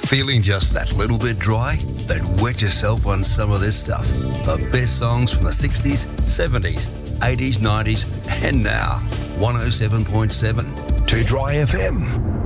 Feeling just that little bit dry? Then wet yourself on some of this stuff. The best songs from the 60s, 70s, 80s, 90s, and now. 107.7 To Dry FM.